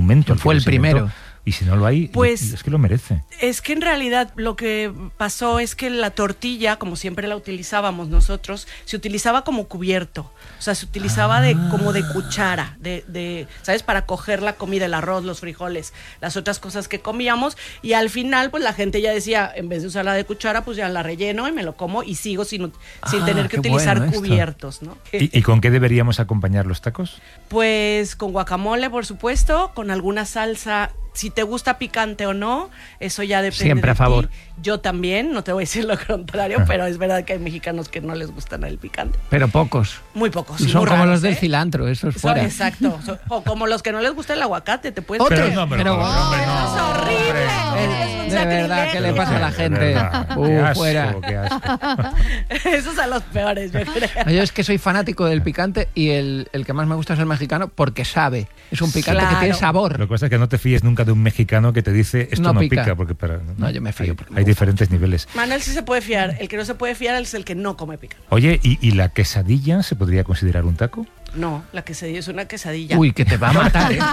monumento. Fue el primero. Y si no lo hay, pues, es que lo merece. Es que en realidad lo que pasó es que la tortilla, como siempre la utilizábamos nosotros, se utilizaba como cubierto. O sea, se utilizaba como de cuchara, ¿sabes? Para coger la comida, el arroz, los frijoles, las otras cosas que comíamos. Y al final, pues la gente ya decía, en vez de usarla de cuchara, pues ya la relleno y me lo como y sigo sin tener que utilizar cubiertos, ¿no? ¿Y con qué deberíamos acompañar los tacos? Pues con guacamole, por supuesto, con alguna salsa. Si te gusta picante o no, eso ya depende siempre a favor. Ti. Yo también, no te voy a decir lo contrario, pero es verdad que hay mexicanos que no les gusta el picante. Pero pocos. Muy pocos. Son muy como raros, los del cilantro, esos fuera. Exacto. O como los que no les gusta el aguacate, te puedes... Pero eso es horrible. De verdad, ¿qué le pasa a la gente? Fuera. Qué asco. Esos son los peores, yo creo. Yo es que soy fanático del picante y el que más me gusta es el mexicano porque sabe. Es un picante que tiene sabor. Lo que pasa es que no te fíes nunca de un mexicano que te dice esto no pica porque no, yo me fío. Hay diferentes niveles. Manuel sí se puede fiar. El que no se puede fiar es el que no come picante. Oye, ¿y la quesadilla se podría considerar un taco? No, la quesadilla es una quesadilla. Uy, que te va a matar, ¿eh?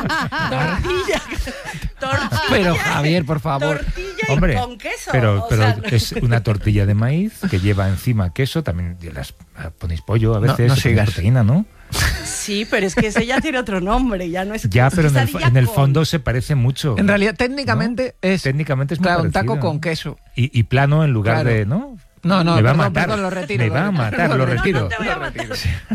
Tortilla. Pero Javier, por favor. Tortilla y con queso. Pero es una tortilla de maíz que lleva encima queso, también ponéis pollo a veces, no sigas. Proteína, ¿no? Sí, pero es que ese ya tiene otro nombre, ya no es. Ya, pero en el fondo se parece mucho. En realidad, técnicamente es muy claro, un taco con queso. Y plano en lugar de, ¿no? No, me va a matar. Perdón, lo retiro. Me va a matar, lo retiro. No te voy a matar.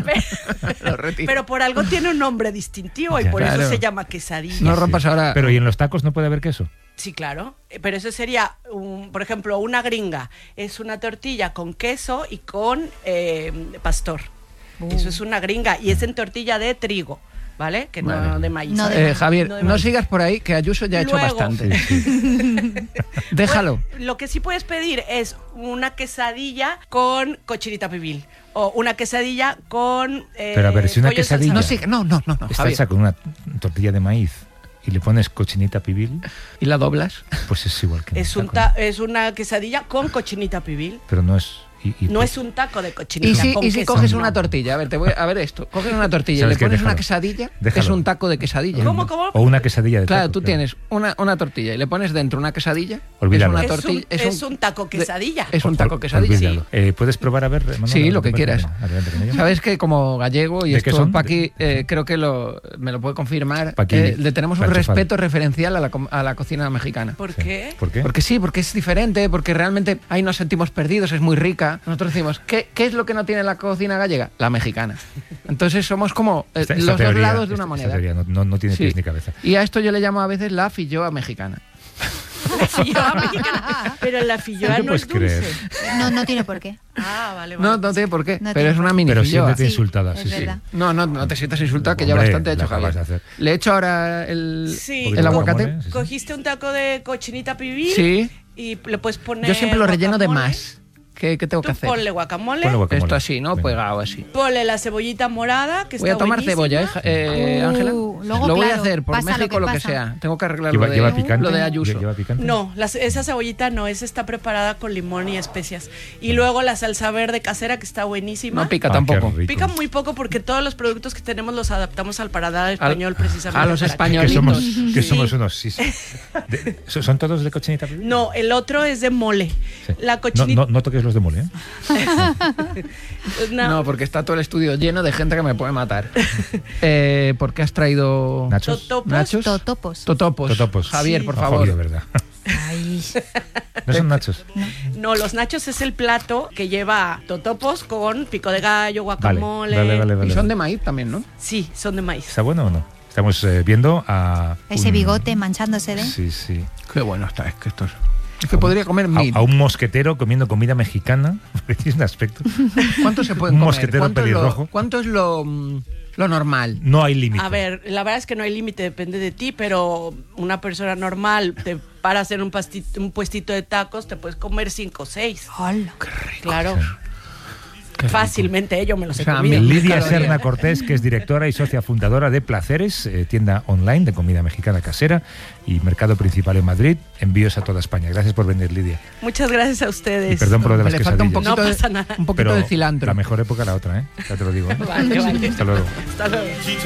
Pero por algo tiene un nombre distintivo y por eso se llama quesadilla. No rompas ahora. Pero ¿y en los tacos no puede haber queso? Sí, claro. Pero eso sería, por ejemplo, una gringa. Es una tortilla con queso y con pastor. Eso es una gringa y es en tortilla de trigo, ¿vale? Que no de maíz. Javier, no sigas por ahí, que Ayuso ya ha hecho bastante. Sí. Déjalo. Pues, lo que sí puedes pedir es una quesadilla con cochinita pibil o una quesadilla con pero a ver, si una quesadilla no, está hecha con una tortilla de maíz y le pones cochinita pibil y la doblas, pues es igual que es una quesadilla con cochinita pibil. Pero no es no es un taco de cochinita. ¿Y si coges una tortilla? A ver, a ver esto. Coges una tortilla y le pones una quesadilla, es un taco de quesadilla. ¿Cómo? O una quesadilla de taco. Claro, tú tienes una tortilla y le pones dentro una quesadilla. Olvídalo. Es un taco quesadilla. Es un taco quesadilla. Sí. ¿Puedes probar a ver, Manuel? Sí, lo que quieras. Sabes que como gallego, y esto Paqui creo que me lo puede confirmar, le tenemos un respeto referencial a la cocina mexicana. ¿Por qué? Porque es diferente, porque realmente ahí nos sentimos perdidos, es muy rica. Nosotros decimos, ¿qué es lo que no tiene la cocina gallega? La mexicana. Entonces somos como los dos lados de una moneda. Esta teoría no tiene pies ni cabeza. Y a esto yo le llamo a veces la filloa mexicana. La filloa mexicana. Pero la filloa no es dulce. No tiene por qué. Vale. No tiene por qué, pero es una mini pero filloa. Pero insultada, sí. No te sientas insultada, que ya bastante ha hecho Javier. Le he hecho ahora el aguacate. Cogiste un taco de cochinita pibil. Sí. Y le puedes poner. Yo siempre lo relleno de más. ¿Qué tengo que hacer? Ponle guacamole. Esto así, ¿no? Pegado así. Ponle la cebollita morada, que voy a tomar cebolla, Ángela. Lo voy a hacer por México, lo que sea. Tengo que arreglar lo de Ayuso. ¿Lleva picante? No, esa cebollita no, esa está preparada con limón y especias. Y luego la salsa verde casera, que está buenísima. No pica tampoco. Pica muy poco porque todos los productos que tenemos los adaptamos al paladar español precisamente. A los españolitos. Que somos unos... ¿Son todos de cochinita pibil? No, el otro es de mole. Sí. La cochinita... No toques los de mole, No, porque está todo el estudio lleno de gente que me puede matar. ¿Por qué has traído nachos? Totopos. Javier, por favor. Obvio, ¿verdad? Ay. ¿No son nachos? No, los nachos es el plato que lleva totopos con pico de gallo, guacamole. Vale. Y son de maíz también, ¿no? Sí, son de maíz. ¿Está bueno o no? Estamos viendo a... Ese bigote manchándose de... Sí. Qué bueno está, es que esto es que podría comer a un mosquetero comiendo comida mexicana, porque tiene un aspecto. ¿Cuánto se puede comer? Un mosquetero pelirrojo. ¿Cuánto es lo normal? No hay límite. A ver, la verdad es que no hay límite, depende de ti, pero una persona normal, para hacer un puestito de tacos, te puedes comer 5 o 6. ¡Hola! ¡Qué rico! Claro. Fácilmente, yo me los he comido. Lidia Serna Cortés, que es directora y socia fundadora de Placeres, tienda online de comida mexicana casera y mercado principal en Madrid. Envíos a toda España. Gracias por venir, Lidia. Muchas gracias a ustedes. Y perdón por lo de las quesadillas. No pasa nada. Un poquito de cilantro. La mejor época la otra, ya te lo digo. Vale. Hasta luego. Hasta luego.